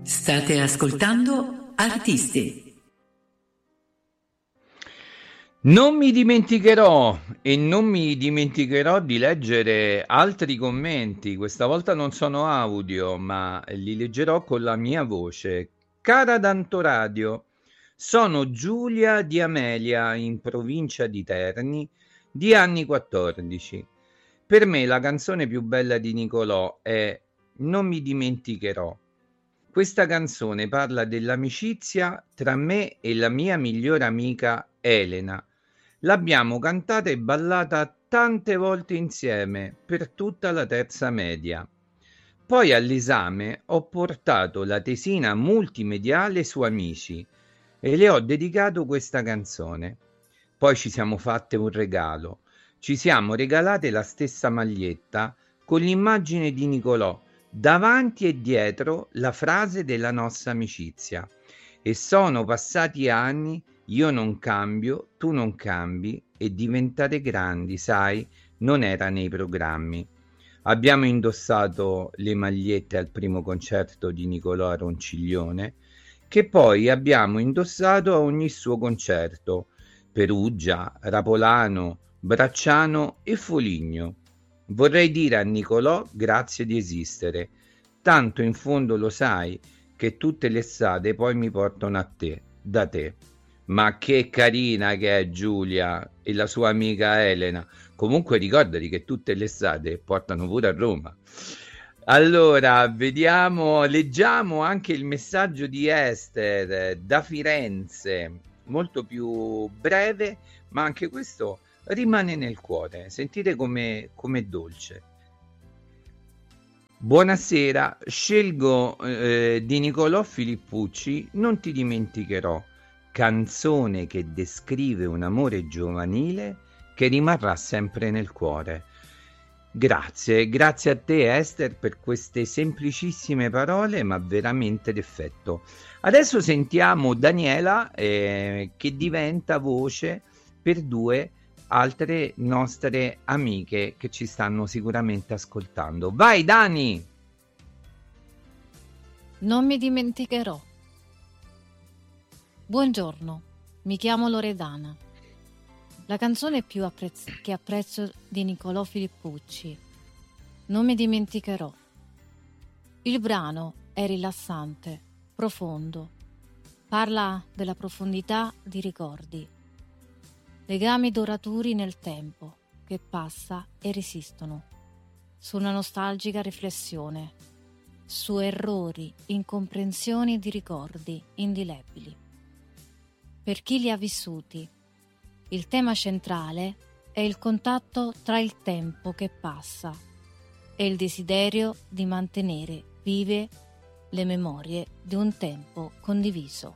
State ascoltando Artisti. Non mi dimenticherò e non mi dimenticherò di leggere altri commenti. Questa volta non sono audio, ma li leggerò con la mia voce. Cara D'Antoradio, sono Giulia di Amelia, in provincia di Terni, di anni 14. Per me la canzone più bella di Nicolò è Non mi dimenticherò. Questa canzone parla dell'amicizia tra me e la mia migliore amica Elena. L'abbiamo cantata e ballata tante volte insieme per tutta la terza media. Poi all'esame ho portato la tesina multimediale su Amici e le ho dedicato questa canzone. Poi ci siamo fatte un regalo. Ci siamo regalate la stessa maglietta con l'immagine di Nicolò, davanti e dietro la frase della nostra amicizia. E sono passati anni, io non cambio, tu non cambi e diventare grandi, sai, non era nei programmi. Abbiamo indossato le magliette al primo concerto di Nicolò a Ronciglione, che poi abbiamo indossato a ogni suo concerto: Perugia, Rapolano, Bracciano e Foligno. Vorrei dire a Nicolò grazie di esistere, tanto in fondo lo sai che tutte le strade poi mi portano a te, da te. Ma che carina che è Giulia e la sua amica Elena. Comunque ricordati che tutte le strade portano pure a Roma. Allora, vediamo, leggiamo anche il messaggio di Esther da Firenze, molto più breve, ma anche questo rimane nel cuore. Sentite com'è dolce. Buonasera, scelgo di Nicolò Filippucci Non ti dimenticherò, canzone che descrive un amore giovanile che rimarrà sempre nel cuore. Grazie a te Esther per queste semplicissime parole ma veramente d'effetto. Adesso sentiamo Daniela che diventa voce per due altre nostre amiche che ci stanno sicuramente ascoltando. Vai Dani! Non mi dimenticherò. Buongiorno, mi chiamo Loredana. La canzone che apprezzo di Nicolò Filippucci, Non mi dimenticherò. Il brano è rilassante, profondo, parla della profondità di ricordi, legami duraturi nel tempo che passa e resistono, su una nostalgica riflessione, su errori, incomprensioni di ricordi indelebili. Per chi li ha vissuti, il tema centrale è il contatto tra il tempo che passa e il desiderio di mantenere vive le memorie di un tempo condiviso.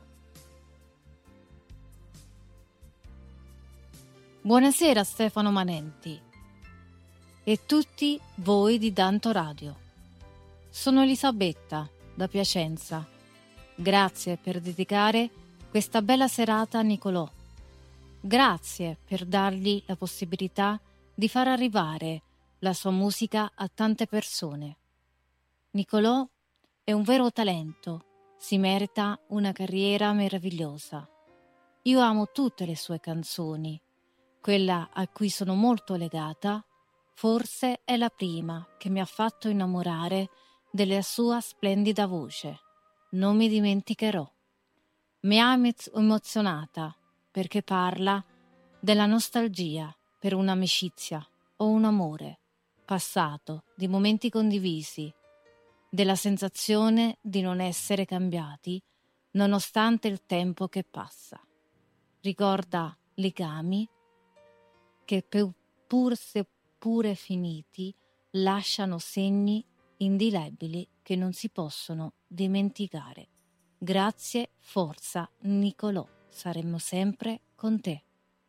Buonasera Stefano Manenti e tutti voi di D'Antoradio. Sono Elisabetta da Piacenza. Grazie per dedicare questa bella serata a Nicolò. Grazie per dargli la possibilità di far arrivare la sua musica a tante persone. Nicolò è un vero talento, si merita una carriera meravigliosa. Io amo tutte le sue canzoni. Quella a cui sono molto legata, forse è la prima che mi ha fatto innamorare della sua splendida voce. Non mi dimenticherò. Mi ha emozionata perché parla della nostalgia per un'amicizia o un amore passato, di momenti condivisi, della sensazione di non essere cambiati nonostante il tempo che passa. Ricorda legami che pur seppure finiti lasciano segni indelebili che non si possono dimenticare. Grazie, forza Nicolò, saremo sempre con te.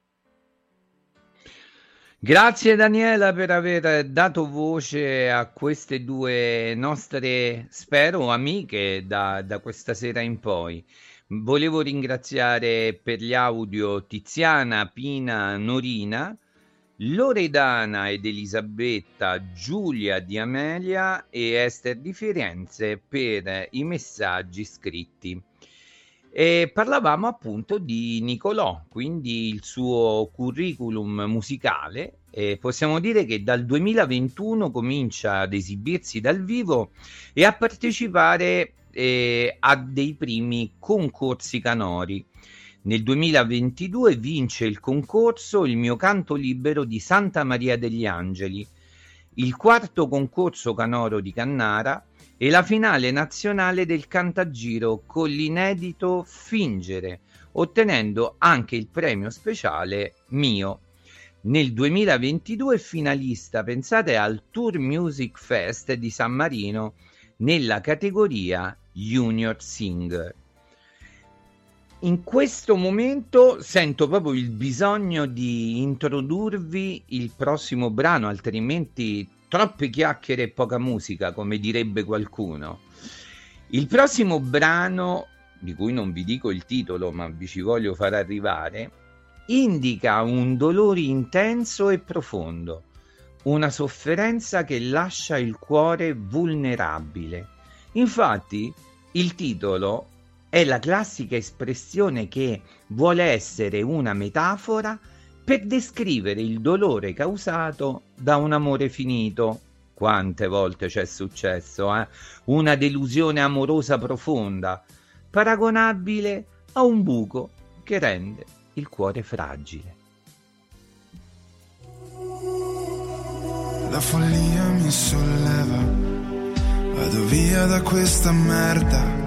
Grazie Daniela per aver dato voce a queste due nostre, spero, amiche da questa sera in poi. Volevo ringraziare per gli audio Tiziana, Pina, Norina Loredana ed Elisabetta, Giulia di Amelia e Ester di Firenze per i messaggi scritti. E parlavamo appunto di Nicolò, quindi il suo curriculum musicale. Possiamo dire che dal 2021 comincia ad esibirsi dal vivo e a partecipare a dei primi concorsi canori. Nel 2022 vince il concorso Il mio canto libero di Santa Maria degli Angeli, il quarto concorso canoro di Cannara e la finale nazionale del Cantagiro con l'inedito Fingere, ottenendo anche il premio speciale Mio. Nel 2022 è finalista, pensate, al Tour Music Fest di San Marino nella categoria Junior Singer. In questo momento sento proprio il bisogno di introdurvi il prossimo brano, altrimenti troppe chiacchiere e poca musica, come direbbe qualcuno. Il prossimo brano, di cui non vi dico il titolo, ma vi ci voglio far arrivare, indica un dolore intenso e profondo, una sofferenza che lascia il cuore vulnerabile. Infatti, il titolo è la classica espressione che vuole essere una metafora per descrivere il dolore causato da un amore finito. Quante volte c'è successo, Una delusione amorosa profonda, paragonabile a un buco che rende il cuore fragile. La follia mi solleva, vado via da questa merda.